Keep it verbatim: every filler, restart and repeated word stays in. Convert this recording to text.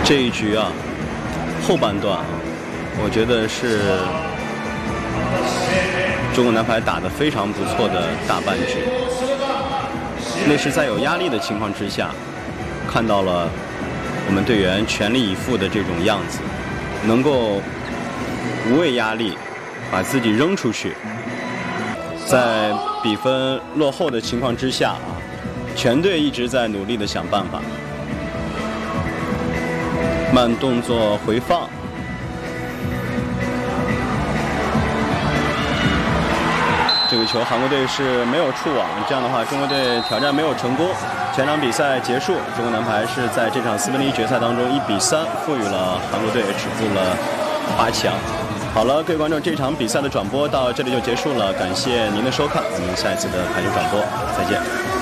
这一局啊，后半段啊，我觉得是中国男排打得非常不错的大半局。那是在有压力的情况之下，看到了我们队员全力以赴的这种样子，能够无畏压力，把自己扔出去。在比分落后的情况之下啊，全队一直在努力的想办法。慢动作回放，这个球韩国队是没有触网，这样的话中国队挑战没有成功。全场比赛结束，中国男排是在这场四分之一决赛当中一比三负于了韩国队，止步了八强。好了，各位观众，这场比赛的转播到这里就结束了，感谢您的收看，我们下一次的排球转播再见。